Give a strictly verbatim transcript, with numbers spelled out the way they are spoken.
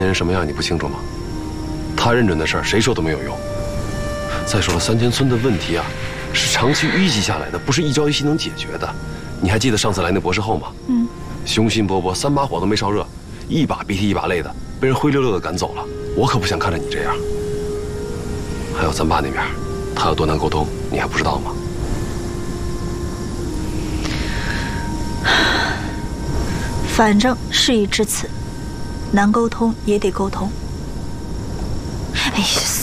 人什么样你不清楚吗？他认准的事儿，谁说都没有用。再说了，三千村的问题啊，是长期淤积下来的，不是一朝一夕能解决的。你还记得上次来那博士后吗？嗯，雄心勃勃，三把火都没烧热，一把鼻涕一把泪的，被人灰溜溜的赶走了。我可不想看着你这样。还有咱爸那边，他有多难沟通，你还不知道吗？ 反正事已至此，难沟通也得沟通。哎呀！